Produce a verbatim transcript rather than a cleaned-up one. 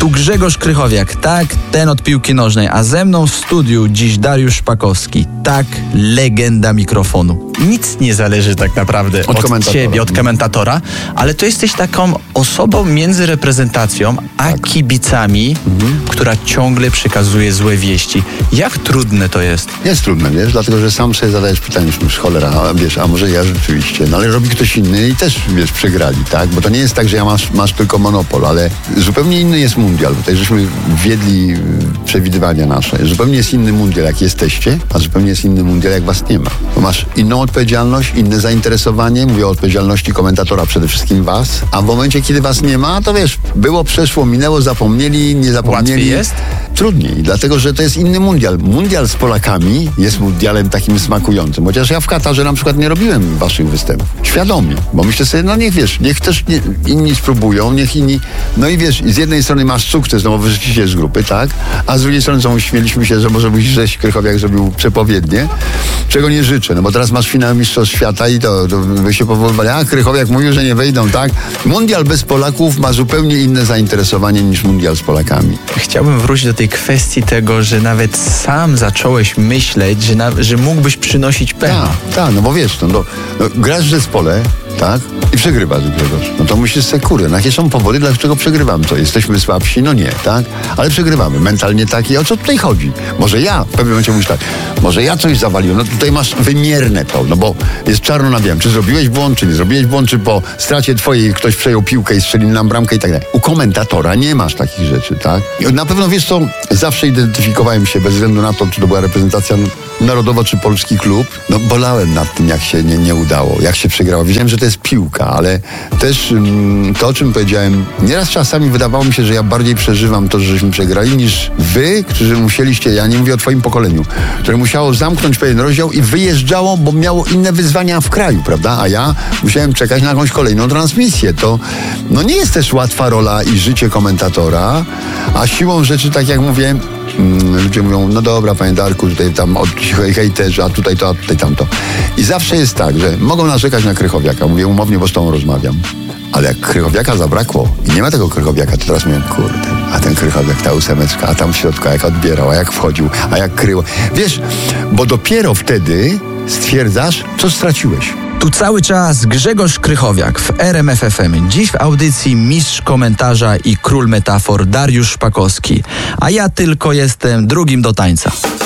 Tu Grzegorz Krychowiak, tak, ten od piłki nożnej, a ze mną w studiu dziś Dariusz Szpakowski, tak, legenda mikrofonu. Nic nie zależy tak naprawdę Od od, ciebie, od komentatora, ale to jesteś taką osobą między reprezentacją a Tak. kibicami, Mhm. która ciągle przekazuje złe wieści. Jak trudne to jest? Jest trudne, wiesz, dlatego, że sam sobie zadajesz pytanie, już cholera, a wiesz, a może ja rzeczywiście, no ale robi ktoś inny i też, wiesz, przegrali, tak? Bo to nie jest tak, że ja masz, masz tylko monopol, ale zupełnie inny jest mundial. Tutaj żeśmy wiedli przewidywania nasze. Zupełnie jest inny mundial, jak jesteście, a zupełnie jest inny mundial, jak was nie ma. Bo masz inną odpowiedzialność, inne zainteresowanie, mówię o odpowiedzialności komentatora, przede wszystkim was, a w momencie, kiedy was nie ma, to wiesz, było, przeszło, minęło, zapomnieli, nie zapomnieli. Łatwiej jest? Trudniej, dlatego, że to jest inny mundial. Mundial z Polakami jest mundialem takim smakującym. Chociaż ja w Katarze na przykład nie robiłem waszych występów. Świadomie. Bo myślę sobie, no niech wiesz, niech też nie, inni spróbują, niech inni... No i wiesz, z jednej strony masz sukces, no bo wyszliście z grupy, tak? A z drugiej strony co, śmieliśmy się, że może byś żeś Krychowiak zrobił przepowiednie, czego nie życzę, no bo teraz masz finał Mistrzostw Świata i to, to wy się powoływali, a Krychowiak mówił, że nie wejdą, tak? Mundial bez Polaków ma zupełnie inne zainteresowanie niż mundial z Polakami. Chciałbym wrócić do tej kwestii tego, że nawet sam zacząłeś myśleć, że, na, że mógłbyś przynosić pecha. Tak, tak, no bo wiesz, no, no, no grasz w zespole, tak? I przegrywasz, Grzegorz. No to musisz sobie, kurde, no jakie są powody, dlaczego przegrywamy? Co, jesteśmy słabsi? No nie, tak? Ale przegrywamy. Mentalnie taki, o co tutaj chodzi? Może ja, w pewnym momencie mówisz tak, może ja coś zawaliłem, no tutaj masz wymierne to, no bo jest czarno na białym. Czy zrobiłeś błąd, czy nie zrobiłeś błąd, czy po stracie twojej ktoś przejął piłkę i strzelił nam bramkę i tak dalej. U komentatora nie masz takich rzeczy, tak? I na pewno, wiesz co, zawsze identyfikowałem się bez względu na to, czy to była reprezentacja narodowa, czy polski klub. No bolałem nad tym, jak się nie, nie udało, jak się przegrało. Wiedziałem, że to jest piłka, ale też mm, to, o czym powiedziałem, nieraz czasami wydawało mi się, że ja bardziej przeżywam to, żeśmy przegrali, niż wy, którzy musieliście, ja nie mówię o twoim pokoleniu, które musiało zamknąć pewien rozdział i wyjeżdżało, bo miało inne wyzwania w kraju, prawda? A ja musiałem czekać na jakąś kolejną transmisję. To no nie jest też łatwa rola i życie komentatora, a siłą rzeczy, tak jak mówię, Mm, ludzie mówią, no dobra, panie Darku, tutaj tam od hejterzy, a tutaj to, a tutaj tamto. I zawsze jest tak, że mogą narzekać na Krychowiaka. Mówię umownie, bo z tobą rozmawiam. Ale jak Krychowiaka zabrakło i nie ma tego Krychowiaka, to teraz mówię, kurde, a ten Krychowiak, ta ósemeczka, a tam w środku, a jak odbierał, a jak wchodził, a jak krył. Wiesz, bo dopiero wtedy stwierdzasz, co straciłeś. Tu cały czas Grzegorz Krychowiak w R M F F M. Dziś w audycji mistrz komentarza i król metafor Dariusz Szpakowski. A ja tylko jestem drugim do tańca.